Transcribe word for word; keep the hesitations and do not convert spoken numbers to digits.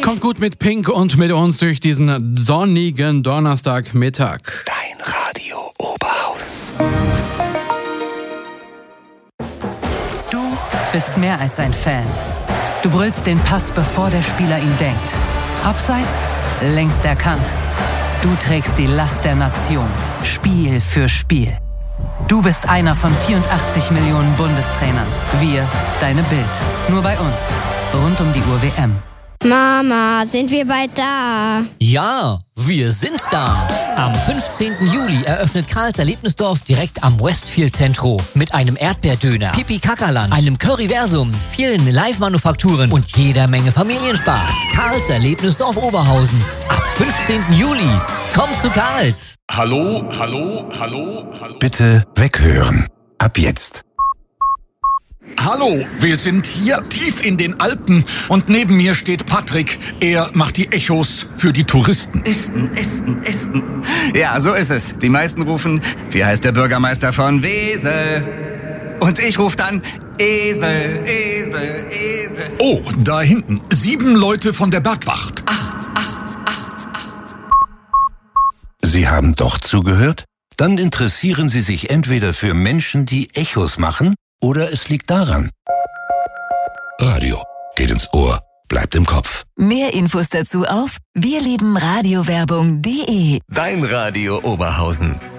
kommt gut mit Pink und mit uns durch diesen sonnigen Donnerstagmittag. Dein Radio Oberhausen. Du bist mehr als ein Fan. Du brüllst den Pass, bevor der Spieler ihn denkt. Abseits, längst erkannt. Du trägst die Last der Nation, Spiel für Spiel. Du bist einer von vierundachtzig Millionen Bundestrainern. Wir, deine Bild. Nur bei uns. Rund um die Uhr W M. Mama, sind wir bald da? Ja, wir sind da. Am fünfzehnten Juli eröffnet Karls Erlebnisdorf direkt am Westfield Centro mit einem Erdbeerdöner, Pipi-Kakaland, einem Curryversum, vielen Live-Manufakturen und jeder Menge Familienspaß. Karls Erlebnisdorf Oberhausen. Ab fünfzehnten Juli. Komm zu Karls. Hallo, hallo, hallo, hallo. Bitte weghören. Ab jetzt. Hallo, wir sind hier tief in den Alpen und neben mir steht Patrick. Er macht die Echos für die Touristen. Esten, Esten, Esten. Ja, so ist es. Die meisten rufen, wie heißt der Bürgermeister von Wesel? Und ich rufe dann Esel, Esel, Esel. Oh, da hinten. Sieben Leute von der Bergwacht. Acht, acht, acht, acht. Sie haben doch zugehört? Dann interessieren Sie sich entweder für Menschen, die Echos machen, oder es liegt daran. Radio geht ins Ohr, bleibt im Kopf. Mehr Infos dazu auf wir lieben radiowerbung punkt de. Dein Radio Oberhausen.